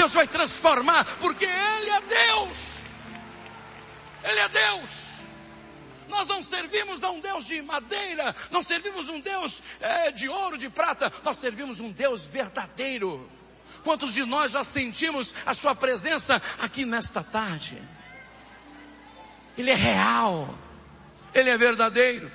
Deus vai transformar, porque Ele é Deus. Ele é Deus. Nós não servimos a um Deus de madeira, não servimos um Deus de ouro, de prata, nós servimos um Deus verdadeiro. Quantos de nós já sentimos a sua presença aqui nesta tarde? Ele é real, Ele é verdadeiro.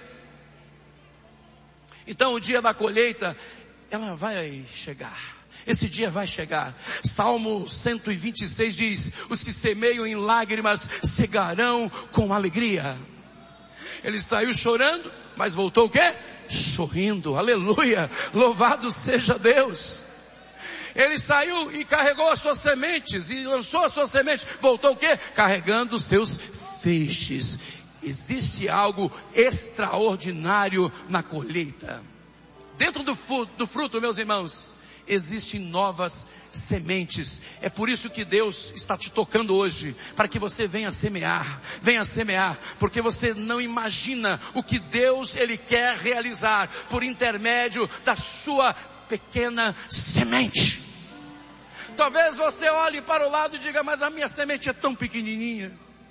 Então o dia da colheita, ela vai chegar. Esse dia vai chegar. Salmo 126 diz: os que semeiam em lágrimas cegarão com alegria. Ele saiu chorando, mas voltou o quê? Sorrindo. Aleluia, louvado seja Deus. Ele saiu e carregou as suas sementes, e lançou as suas sementes, voltou o quê? Carregando os seus feixes. Existe algo extraordinário na colheita. Dentro do fruto, meus irmãos, existem novas sementes. É por isso que Deus está te tocando hoje, para que você venha semear, porque você não imagina o que Deus Ele quer realizar por intermédio da sua pequena semente. Talvez você olhe para o lado e diga: mas a minha semente é tão pequenininha,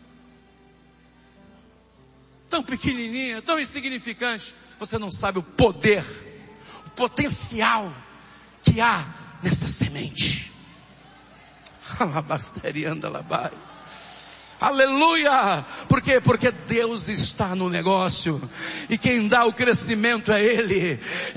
tão insignificante. Você não sabe o poder, o potencial que há nessa semente. Aleluia! Por quê? Porque Deus está no negócio, e quem dá o crescimento é Ele,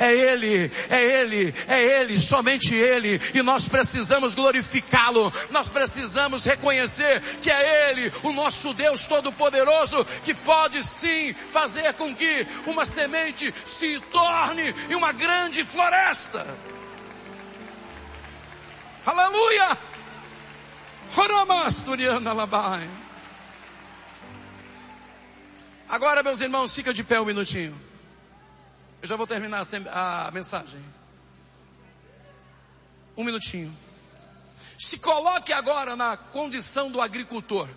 somente Ele, e nós precisamos glorificá-lo, nós precisamos reconhecer que é Ele, o nosso Deus Todo-Poderoso, que pode sim fazer com que uma semente se torne em uma grande floresta. Aleluia! Agora, meus irmãos, fica de pé um minutinho. Eu já vou terminar a mensagem. Um minutinho. Se coloque agora na condição do agricultor.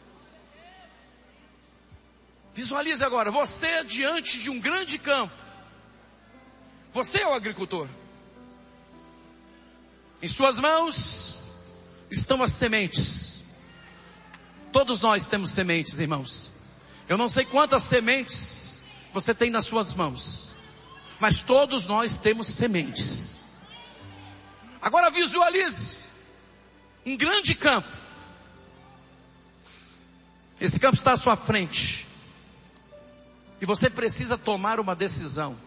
Visualize agora, você diante de um grande campo. Você é o agricultor. Em suas mãos estão as sementes. Todos nós temos sementes, irmãos. Eu não sei quantas sementes você tem nas suas mãos, mas todos nós temos sementes. Agora visualize um grande campo. Esse campo está à sua frente, e você precisa tomar uma decisão: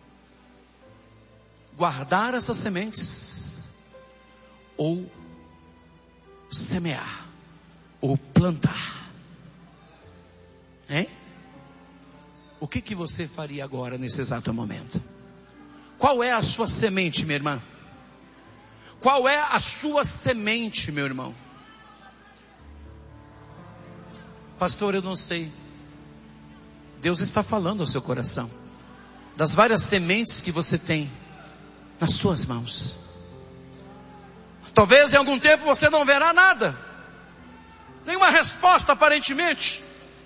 guardar essas sementes, ou semear, ou plantar. Hein? O que você faria agora nesse exato momento? Qual é a sua semente, minha irmã? Qual é a sua semente, meu irmão? Pastor, eu não sei. Deus está falando ao seu coração das várias sementes que você tem nas suas mãos. Talvez em algum tempo você não verá nada, nenhuma resposta aparentemente,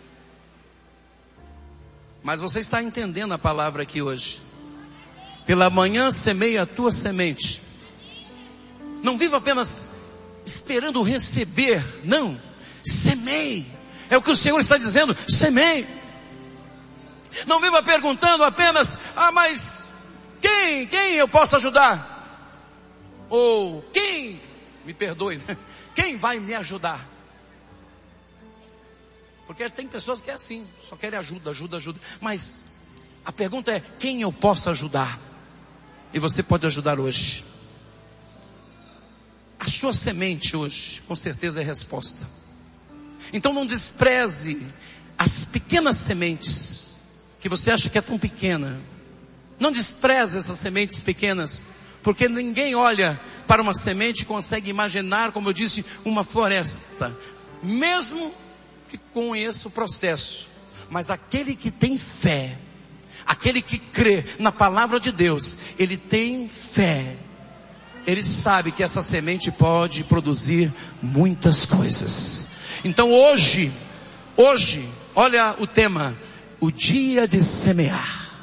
mas você está entendendo a palavra aqui hoje. Pela manhã semeia a tua semente. Não viva apenas esperando receber, não, semeie. É o que o Senhor está dizendo, semeie. Não viva perguntando apenas: mas quem eu posso ajudar? Ou me perdoe, quem vai me ajudar? Porque tem pessoas que é assim, só querem ajuda. Mas a pergunta é: quem eu posso ajudar? E você pode ajudar hoje. A sua semente hoje, com certeza é a resposta. Então não despreze as pequenas sementes, que você acha que é tão pequena. Não despreze essas sementes pequenas, porque ninguém olha para uma semente e consegue imaginar, como eu disse, uma floresta. Mesmo que conheça o processo, mas aquele que tem fé, aquele que crê na palavra de Deus, ele tem fé, ele sabe que essa semente pode produzir muitas coisas. Então hoje, olha o tema: o dia de semear.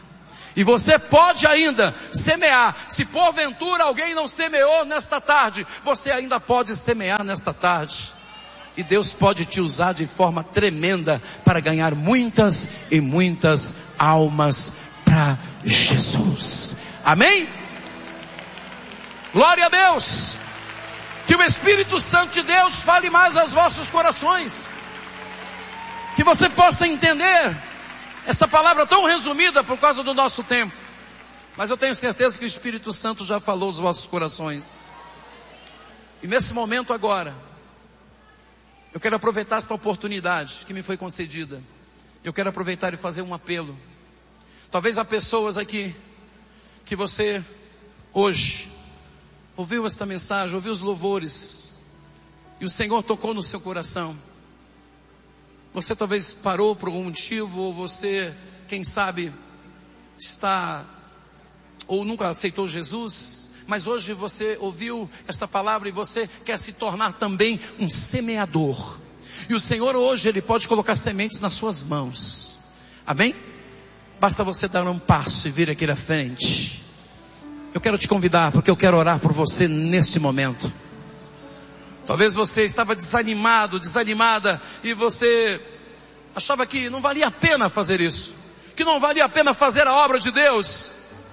E você pode ainda semear. Se porventura alguém não semeou nesta tarde, você ainda pode semear nesta tarde. E Deus pode te usar de forma tremenda para ganhar muitas e muitas almas para Jesus. Amém? Glória a Deus. Que o Espírito Santo de Deus fale mais aos vossos corações. Que você possa entender esta palavra tão resumida por causa do nosso tempo. Mas eu tenho certeza que o Espírito Santo já falou aos vossos corações. E nesse momento agora, eu quero aproveitar esta oportunidade que me foi concedida. Eu quero aproveitar e fazer um apelo. Talvez há pessoas aqui que você hoje ouviu esta mensagem, ouviu os louvores, e o Senhor tocou no seu coração. Você talvez parou por algum motivo, ou você, quem sabe, está, ou nunca aceitou Jesus, mas hoje você ouviu esta palavra e você quer se tornar também um semeador. E o Senhor hoje, Ele pode colocar sementes nas suas mãos. Amém? Basta você dar um passo e vir aqui na frente. Eu quero te convidar, porque eu quero orar por você neste momento. Talvez você estava desanimado, desanimada, e você achava que não valia a pena fazer isso, que não valia a pena fazer a obra de Deus.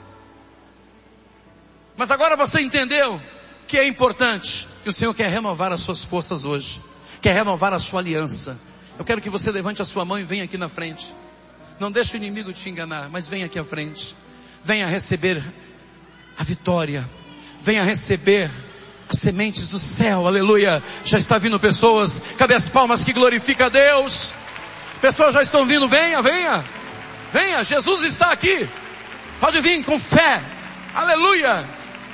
Mas agora você entendeu que é importante, e o Senhor quer renovar as suas forças hoje, quer renovar a sua aliança. Eu quero que você levante a sua mão e venha aqui na frente. Não deixe o inimigo te enganar, mas venha aqui à frente. Venha receber a vitória, venha receber as sementes do céu, aleluia. Já está vindo pessoas, cadê as palmas que glorificam a Deus? Pessoas já estão vindo, venha, venha, venha, Jesus está aqui, pode vir com fé, aleluia.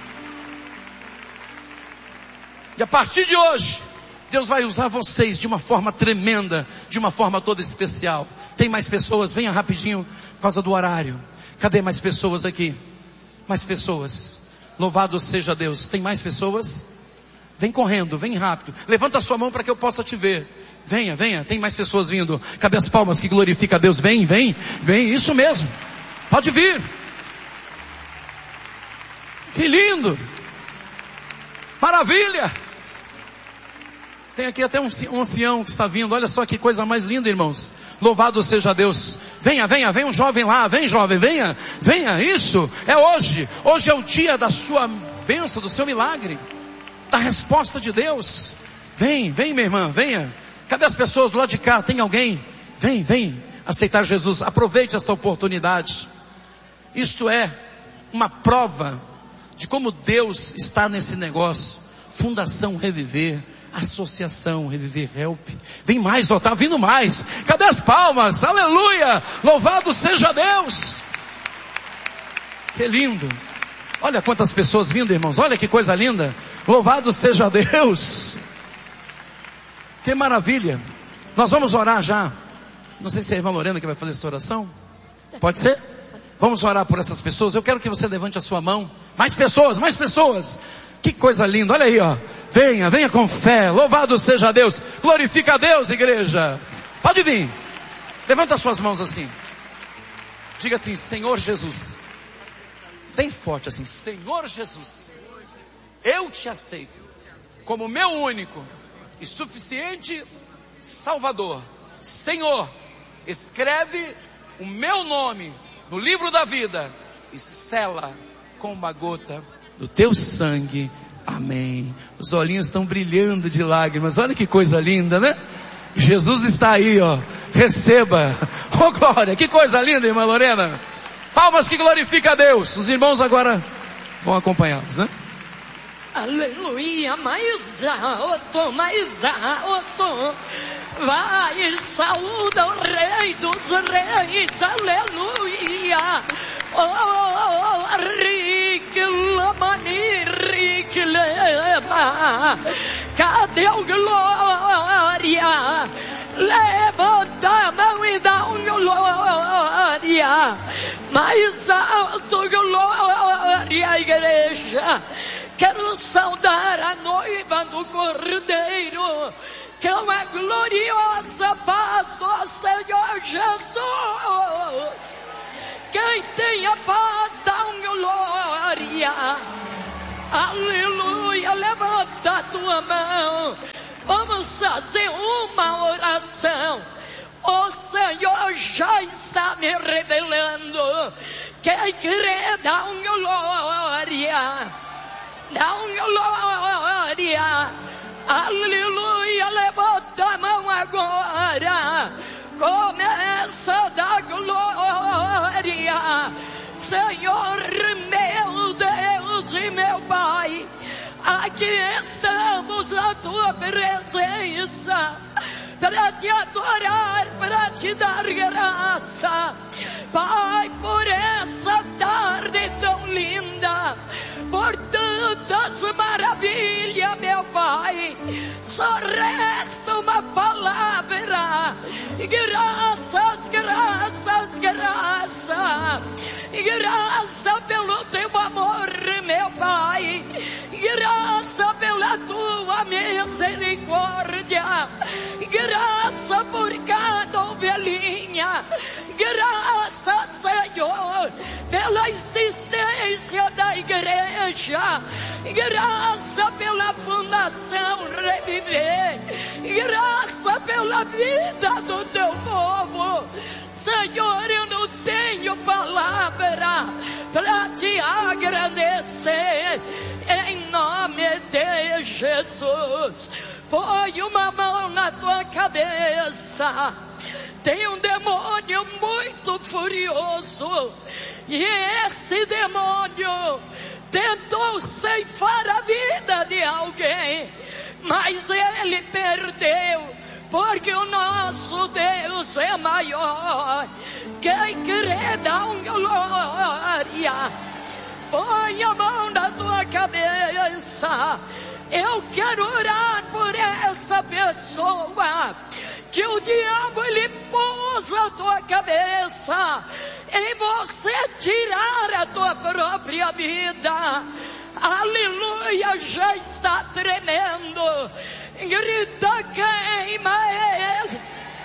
E a partir de hoje, Deus vai usar vocês de uma forma tremenda, de uma forma toda especial. Tem mais pessoas, venha rapidinho, por causa do horário. Cadê mais pessoas aqui? Mais pessoas, louvado seja Deus. Tem mais pessoas? Vem correndo, vem rápido, levanta a sua mão para que eu possa te ver. Venha, venha, tem mais pessoas vindo. Cadê as palmas que glorificam a Deus? Vem, vem, vem, isso mesmo, pode vir. Que lindo, maravilha. Tem aqui até um ancião que está vindo. Olha só que coisa mais linda, irmãos. Louvado seja Deus. Venha, venha, vem um jovem lá. Vem jovem, venha, venha. Isso é hoje. Hoje é o dia da sua bênção, do seu milagre, da resposta de Deus. Vem, vem minha irmã, venha. Cadê as pessoas do lado de cá? Tem alguém? Vem, vem aceitar Jesus. Aproveite esta oportunidade. Isto é uma prova de como Deus está nesse negócio. Fundação Reviver, Associação Reviver Help. Vem mais, ó, tá vindo mais. Cadê as palmas? Aleluia! Louvado seja Deus! Que lindo! Olha quantas pessoas vindo, irmãos. Olha que coisa linda. Louvado seja Deus! Que maravilha! Nós vamos orar já. Não sei se é a irmã Lorena que vai fazer essa oração. Pode ser? Vamos orar por essas pessoas. Eu quero que você levante a sua mão. Mais pessoas, mais pessoas. Que coisa linda, olha aí, ó. Venha, venha com fé. Louvado seja Deus. Glorifica a Deus, igreja. Pode vir. Levanta as suas mãos assim. Diga assim: Senhor Jesus. Bem forte assim: Senhor Jesus, eu te aceito como meu único e suficiente Salvador. Senhor, escreve o meu nome no livro da vida e sela com uma gota do teu sangue. Amém. Os olhinhos estão brilhando de lágrimas. Olha que coisa linda, né? Jesus está aí, ó. Receba. Oh, glória. Que coisa linda, irmã Lorena. Palmas que glorifica a Deus. Os irmãos agora vão acompanhá-los, né? Aleluia, mais alto, vai, saúda o Rei dos Reis, aleluia. Oh, rique leva, cadê o glória? Levanta a mão e dá um glória, mais alto, glória, igreja. Quero saudar a noiva do Cordeiro, que é uma gloriosa paz do Senhor Jesus. quem tem a paz, dá glória. Aleluia, levanta a tua mão. Vamos fazer uma oração. O Senhor já está me revelando. Quem crê, dá glória. Dá glória. Aleluia, levanta a mão agora. Começa a dar glória. Senhor meu Deus e meu Pai, aqui estamos na tua presença para te adorar, para te dar graça, Pai, por essa tarde tão linda, por tantas maravilhas, meu Pai. Só resta uma palavra: graças, graças, graças. Graça pelo teu amor, meu Pai. Graça pela tua misericórdia. Graça por cada ovelhinha. Graça, Senhor, pela existência da igreja. Graça pela fundação Reviver. Graça pela vida do teu povo. Senhor, eu não tenho palavra para te agradecer. Em nome de Jesus, põe uma mão na tua cabeça. Tem um demônio muito furioso, e esse demônio tentou ceifar a vida de alguém, mas ele perdeu. Porque o nosso Deus é maior. Quem crê, dá glória. Põe a mão na tua cabeça. Eu quero orar por essa pessoa que o diabo ele pôs a tua cabeça em você tirar a tua própria vida. Aleluia, já está tremendo. Grita, queima ele.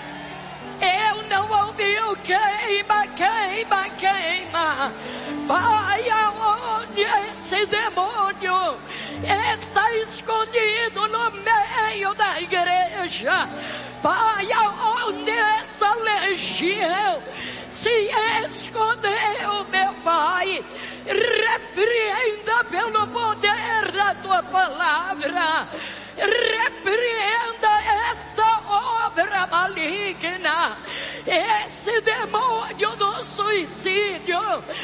Eu não ouvi o queima, queima, queima. Pai, aonde esse demônio está escondido no meio da igreja? Pai, aonde essa legião se escondeu, meu Pai? Repreenda pelo poder da tua palavra. Repreenda esta obra maligna, esse demônio do suicídio.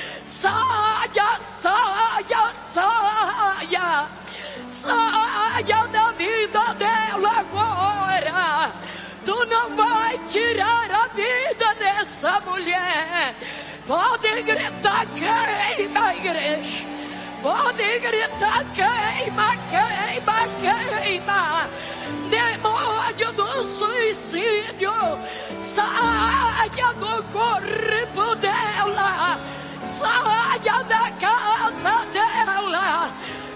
Saia, saia, saia. Saia da vida dela agora. Tu não vai tirar a vida dessa mulher. Pode gritar, queima, igreja. Pode gritar, queima, queima, queima. Demônio do suicídio, saia do corpo dela. Saia da casa dela.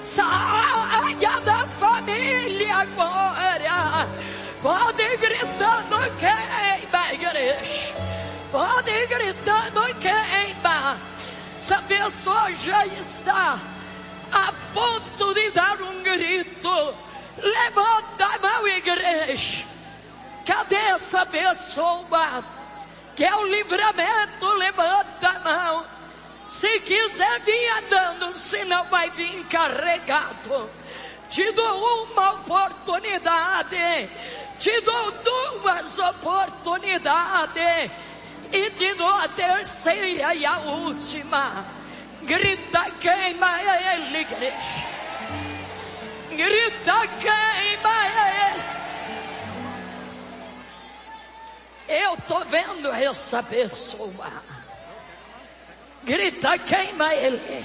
Saia da família agora. Pode gritando, queima, igreja. Pode gritando, queima. Essa pessoa já está a ponto de dar um grito. Levanta a mão, igreja. Cadê essa pessoa? Quer o livramento? Levanta a mão. Se quiser vir andando, senão vai vir carregado. Te dou uma oportunidade. Te dou duas oportunidades. E te dou a terceira e a última. Grita, queima ele, igreja. Grita, queima ele. Eu estou vendo essa pessoa. Grita, queima ele.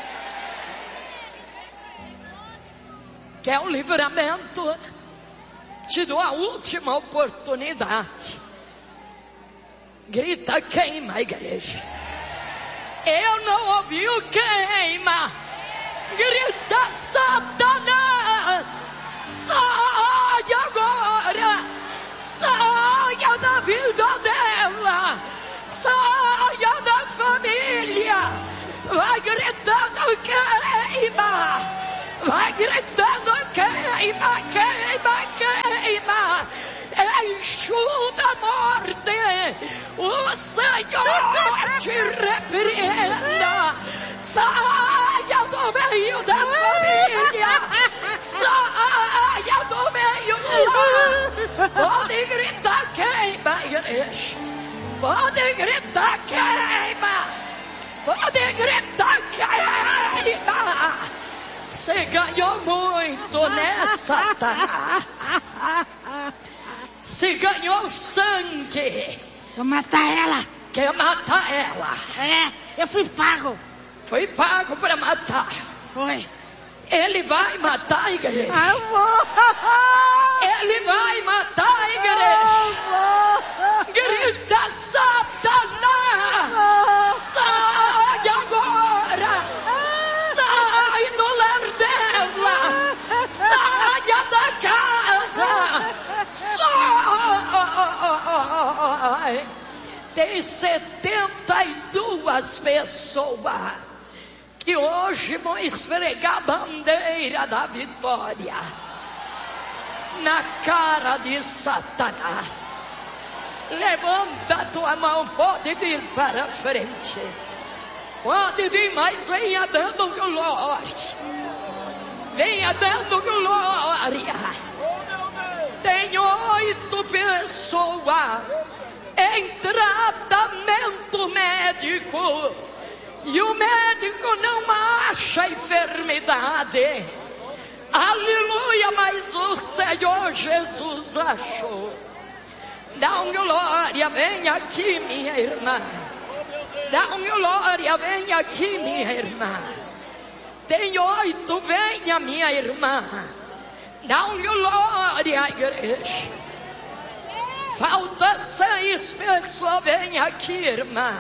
Quer um livramento? Te dou a última oportunidade. Grita, queima, igreja. Eu não ouvi o queima. Grita, Satanás. Saia agora. Saia da vida dela. Saia da família. queima, queima, queima. Enxuta a morte. O Senhor te repreenda. Saia do meio da família. Saia do meio do lar. Pode gritar queima, igreja. Pode gritar queima. Pode gritar queima. Você ganhou muito, né, Satanás? Você ganhou sangue. Vou matar ela. Quer matar ela? Eu fui pago. Foi pago para matar. Foi. Ele vai matar a igreja. Amor. Ele vai matar a igreja. Grita, Satanás. Sai agora. Sai do lar dela. Saia da casa. Sai. Tem 72 pessoas que hoje vão esfregar a bandeira da vitória na cara de Satanás. Levanta a tua mão, pode vir para frente. Pode vir, mas venha dando glória. Venha dando glória. Tem 8 pessoas em tratamento médico. E o médico não acha enfermidade. Aleluia, mas o Senhor Jesus achou. Dá um glória, vem aqui, minha irmã. Dá um glória, vem aqui, minha irmã. Tem 8, venha, minha irmã. Dá um glória, igreja. Falta 6 pessoas, vem aqui, irmã.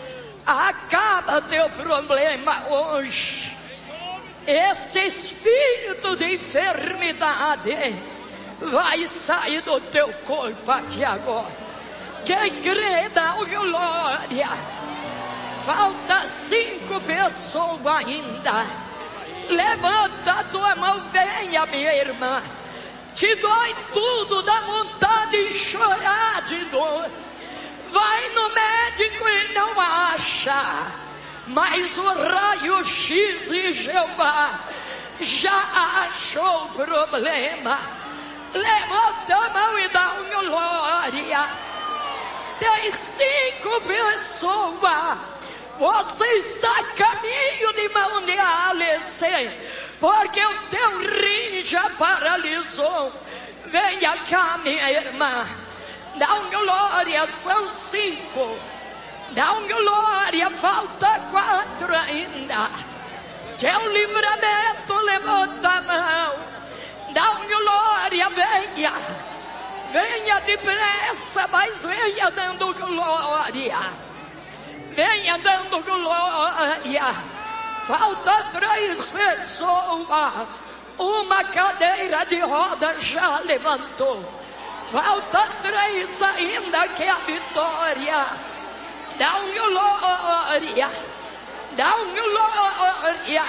Acaba teu problema hoje. Esse espírito de enfermidade vai sair do teu corpo aqui agora. Quem crê, dá glória. Falta 5 pessoas ainda. Levanta a tua mão, venha, minha irmã. Te dói tudo, dá vontade de chorar de dor. Vai no médico e não acha. Mas o raio-x de Jeová já achou o problema. Levanta a mão e dá uma glória. Tem 5 pessoas. Você está a caminho de mão de Alice, porque o teu rim já paralisou. Venha cá, minha irmã. Dá um glória, são 5. Dá um glória, falta 4 ainda. Quer o livramento, levanta a mão. Dá um glória, venha. Venha depressa, mas venha dando glória. Venha dando glória. Falta 3 pessoas. Uma cadeira de roda já levantou. Falta 3 ainda, que é a vitória. Dá um glória. Dá um glória.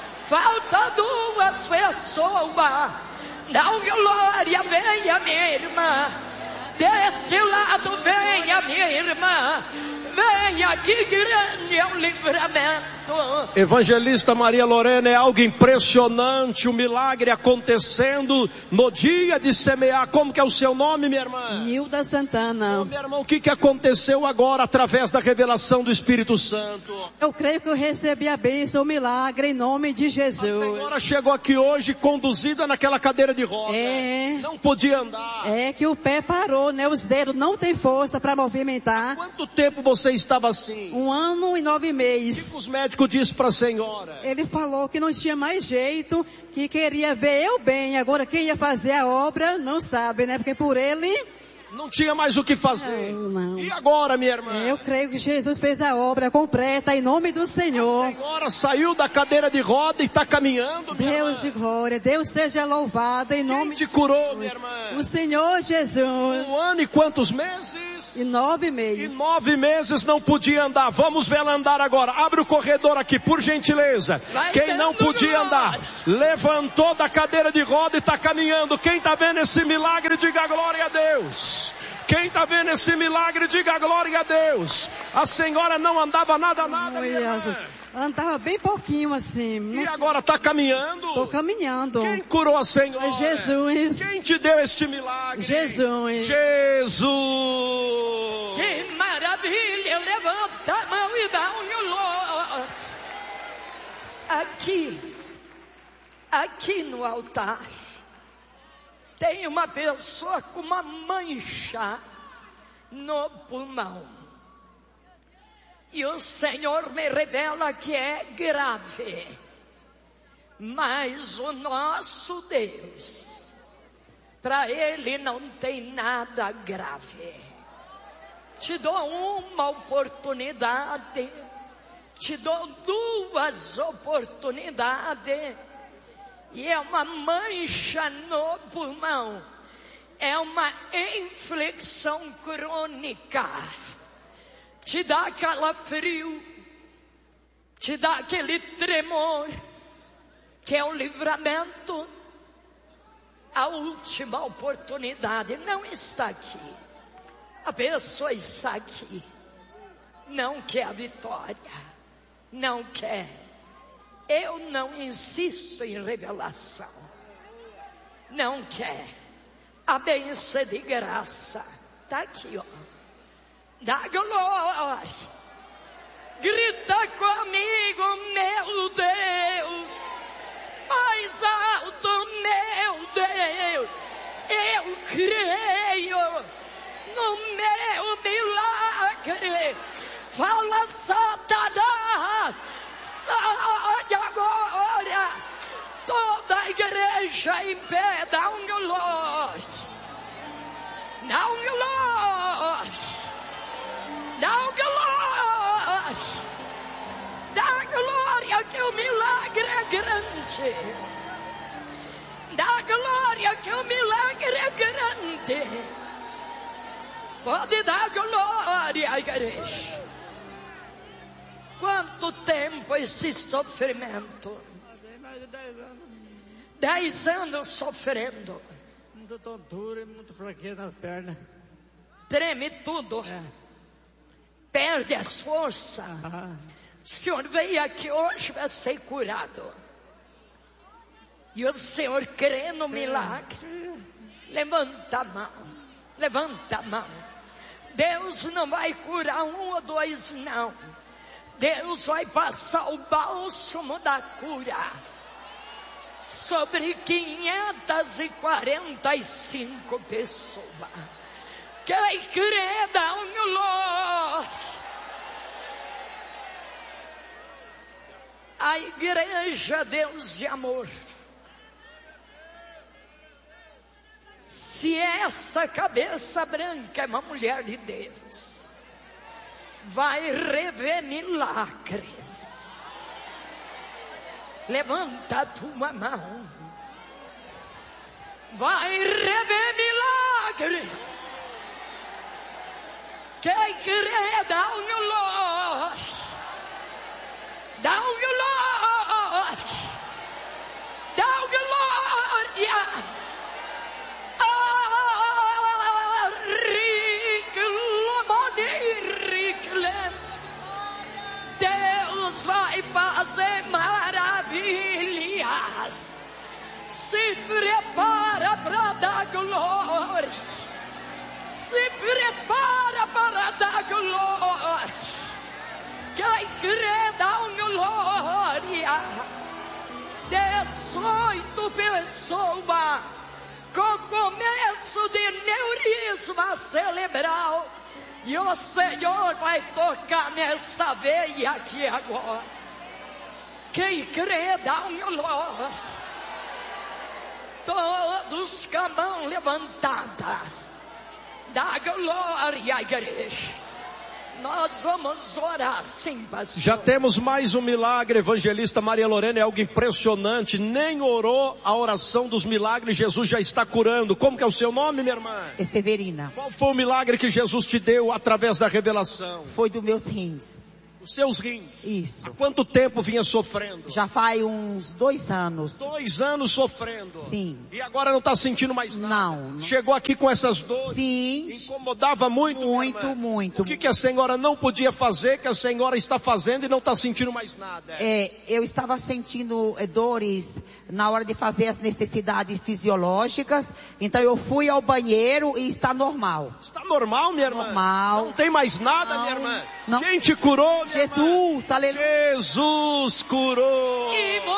Falta 2 pessoas. Dá um glória, venha, minha irmã. Desse lado, venha, minha irmã. Venha, que grande é o livramento. Evangelista Maria Lorena, é algo impressionante, o milagre acontecendo no dia de semear. Como que é o seu nome, minha irmã? Nilda Santana. Minha irmã, o que aconteceu agora através da revelação do Espírito Santo? Eu creio que eu recebi a bênção, o milagre, em nome de Jesus. A senhora chegou aqui hoje conduzida naquela cadeira de roda. Não podia andar. É que o pé parou, né? Os dedos não têm força para movimentar. Quanto tempo você estava assim? 1 ano e 9 meses. O que os médicos disseram para a senhora? Ele falou que não tinha mais jeito, que queria ver eu bem. Agora quem ia fazer a obra não sabe, né? Porque por ele não tinha mais o que fazer. Não. E agora, minha irmã? Eu creio que Jesus fez a obra completa em nome do Senhor. A senhora saiu da cadeira de roda e está caminhando, minha Deus irmã. de glória, Deus seja louvado em nome. Quem te curou, minha irmã? O Senhor Jesus. 1 ano e quantos meses? E 9 E meses. 9 meses não podia andar. Vamos ver ela andar agora. Abre o corredor aqui, por gentileza. Vai Quem não dando podia glória. andar, levantou da cadeira de roda e está caminhando. Quem está vendo esse milagre, diga glória a Deus. Quem está vendo esse milagre, diga glória a Deus. A senhora não andava nada, minha irmã. Andava bem pouquinho assim. E agora está caminhando? Estou caminhando. Quem curou a senhora? É Jesus. Quem te deu este milagre? Jesus. Jesus. Que maravilha! Levanta a mão e dá um glória. Aqui no altar, tem uma pessoa com uma mancha no pulmão. E o Senhor me revela que é grave. Mas o nosso Deus, para Ele não tem nada grave. Te dou uma oportunidade, te dou 2 oportunidades. E é uma mancha no pulmão, é uma infecção crônica. Te dá calafrio, te dá aquele tremor, que é o livramento. A última oportunidade não está aqui. A pessoa está aqui, não quer a vitória, não quer. Eu não insisto em revelação. Não quer. A bênção de graça está aqui, ó. Dá glória. Grita comigo, meu Deus. Mais alto, meu Deus. Eu creio no meu milagre. Fala, Satanás. Sai agora. Toda a igreja em pé, dá um glória. Dá um glória. Dá glória. Dá glória que o milagre é grande. Dá glória que o milagre é grande. Pode dar glória à igreja. Quanto tempo esse sofrimento? 10 anos sofrendo. Muita tontura e muita fraqueza nas pernas. Treme tudo. Perde as forças. O senhor veio aqui hoje para ser curado. E o senhor crê no milagre. Levanta a mão. Levanta a mão. Deus não vai curar 1 ou 2, não. Deus vai passar o bálsamo da cura sobre 545 pessoas. Quem crê, dá um glória. A igreja, Deus de amor. Se essa cabeça branca é uma mulher de Deus, vai rever milagres. Levanta a tua mão. Vai rever milagres. Quem crê, dá um glória. Dá um glória. Dá um glória. Deus vai fazer maravilhas. Se prepara para dar glória. Se prepara para dar glória. Quem crê, dá um glória. 18 pessoas com começo de neurisma cerebral. E o Senhor vai tocar nessa veia aqui agora. Quem crê, dá um glória. Todos com a mão levantadas. Dá glória à igreja. Nós vamos orar, sim, pastor. Já temos mais um milagre, evangelista Maria Lorena, é algo impressionante, nem orou a oração dos milagres, Jesus já está curando. Como que é o seu nome, minha irmã? É Severina. Qual foi o milagre que Jesus te deu através da revelação? Foi dos meus rins. Os seus rins? Isso. Há quanto tempo vinha sofrendo? Já faz uns 2 anos. 2 anos sofrendo? Sim. E agora não está sentindo mais nada? Não. Chegou aqui com essas dores? Sim. Incomodava muito? Muito. O que a senhora não podia fazer, que a senhora está fazendo e não está sentindo mais nada? Eu estava sentindo dores na hora de fazer as necessidades fisiológicas. Então eu fui ao banheiro e está normal. Está normal, minha irmã? Normal. Não tem mais nada, Não. minha irmã? Não. Quem te curou, minha irmã? Jesus, aleluia. Jesus curou. E